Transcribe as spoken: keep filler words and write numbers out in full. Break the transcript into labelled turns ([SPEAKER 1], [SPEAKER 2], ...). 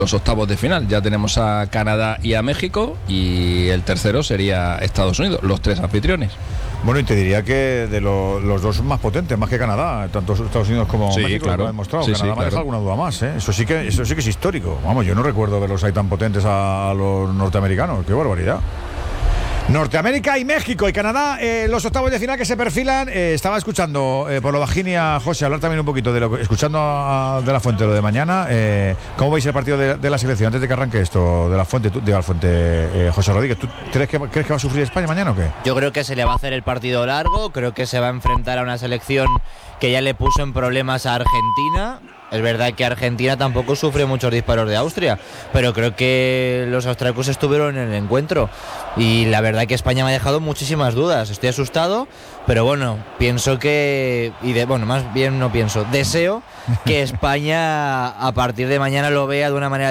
[SPEAKER 1] los octavos de final. Ya tenemos a Canadá y a México, y el tercero sería Estados Unidos, los tres anfitriones.
[SPEAKER 2] Bueno, y te diría que de lo, los dos más potentes, más que Canadá, tanto Estados Unidos como
[SPEAKER 1] sí,
[SPEAKER 2] México,
[SPEAKER 1] claro.
[SPEAKER 2] lo han demostrado.
[SPEAKER 1] Sí,
[SPEAKER 2] Canadá
[SPEAKER 1] sí,
[SPEAKER 2] me
[SPEAKER 1] claro.
[SPEAKER 2] deja alguna duda más, ¿eh? Eso sí que eso sí que es histórico. Vamos, yo no recuerdo verlos ahí tan potentes a, a los norteamericanos. ¡Qué barbaridad! Norteamérica y México y Canadá, eh, los octavos de final que se perfilan. Eh, estaba escuchando eh, por lo bajín y a José hablar también un poquito de lo que, escuchando a, a De La Fuente lo de mañana. Eh, ¿Cómo veis el partido de, de la selección antes de que arranque esto? De La Fuente, tú, de La Fuente, eh, José Rodríguez, ¿tú crees que, crees que va a sufrir España mañana o qué?
[SPEAKER 3] Yo creo que se le va a hacer el partido largo, creo que se va a enfrentar a una selección que ya le puso en problemas a Argentina. Es verdad que Argentina tampoco sufre muchos disparos de Austria, pero creo que los austriacos estuvieron en el encuentro y la verdad que España me ha dejado muchísimas dudas. Estoy asustado, pero bueno, pienso que, y de, bueno, más bien no pienso, deseo que España a partir de mañana lo vea de una manera